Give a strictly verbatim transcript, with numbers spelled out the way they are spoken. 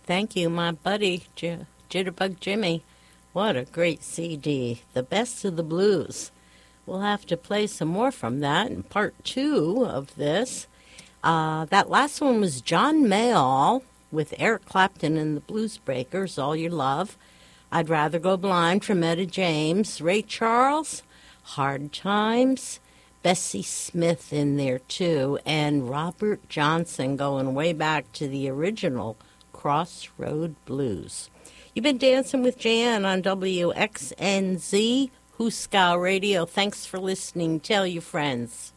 Thank you, my buddy, J- Jitterbug Jimmy. What a great C D. The Best of the Blues. We'll have to play some more from that in part two of this. Uh, that last one was John Mayall with Eric Clapton and the Blues Breakers, All Your Love. I'd Rather Go Blind from Etta James. Ray Charles, Hard Times. Bessie Smith in there, too. And Robert Johnson going way back to the original Crossroad Blues. You've been dancing with Jan on W X N Z, Huskow Radio. Thanks for listening. Tell your friends.